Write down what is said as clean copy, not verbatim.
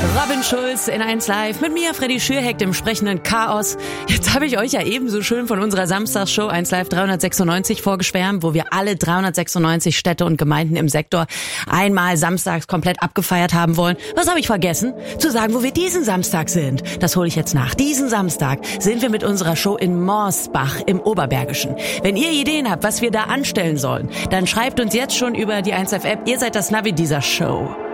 Robin Schulz in 1 Live mit mir, Freddy Schürheck, dem sprechenden Chaos. Jetzt habe ich euch ja ebenso schön von unserer Samstagsshow 1 Live 396 vorgeschwärmt, wo wir alle 396 Städte und Gemeinden im Sektor einmal samstags komplett abgefeiert haben wollen. Was habe ich vergessen? Zu sagen, wo wir diesen Samstag sind. Das hole ich jetzt nach. Diesen Samstag sind wir mit unserer Show in Morsbach im Oberbergischen. Wenn ihr Ideen habt, was wir da anstellen sollen, dann schreibt uns jetzt schon über die 1Live App. Ihr seid das Navi dieser Show.